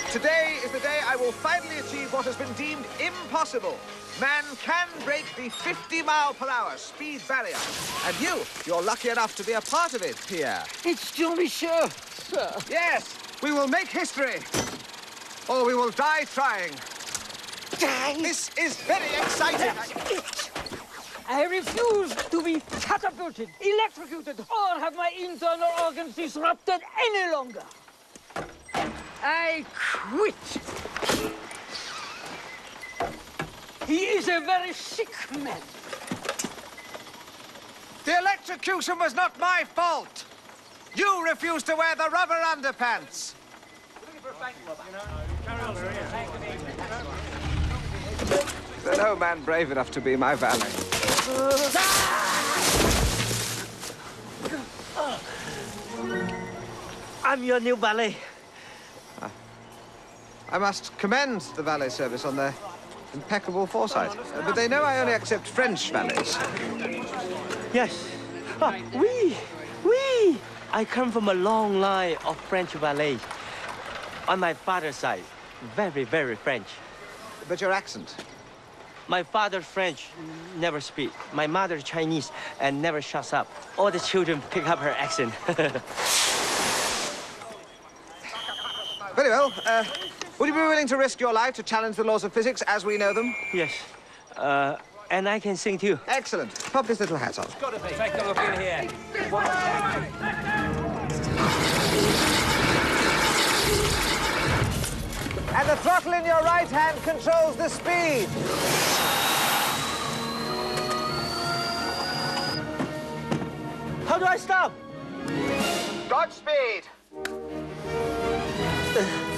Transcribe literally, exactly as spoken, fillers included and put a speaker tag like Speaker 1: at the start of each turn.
Speaker 1: Today is the day I will finally achieve what has been deemed impossible. Man can break the fifty mile per hour speed barrier. And you, you're lucky enough to be a part of it, Pierre.
Speaker 2: It's Jean-Michel, sir.
Speaker 1: Yes, we will make history. Or we will die trying.
Speaker 2: Die?
Speaker 1: This is very exciting.
Speaker 2: That's it. I refuse to be catapulted, electrocuted, or have my internal organs disrupted any longer. I quit. He is a very sick man.
Speaker 1: The electrocution was not my fault. You refused to wear the rubber underpants. There's no man brave enough to be my valet.
Speaker 3: I'm your new valet.
Speaker 1: I must commend the valet service on their impeccable foresight. Uh, but they know I only accept French valets.
Speaker 3: Yes. Ah, oui, oui. I come from a long line of French valets. On my father's side, very, very French.
Speaker 1: But your accent?
Speaker 3: My father French, never speak. My mother Chinese, and never shuts up. All the children pick up her accent.
Speaker 1: Very well. Uh, would you be willing to risk your life to challenge the laws of physics as we know them?
Speaker 3: Yes. Uh, and I can sing too.
Speaker 1: Excellent. Pop this little hat on.
Speaker 4: Take a look in here.
Speaker 1: And the throttle in your right hand controls the speed.
Speaker 3: How do I stop?
Speaker 1: Godspeed.
Speaker 3: Uh.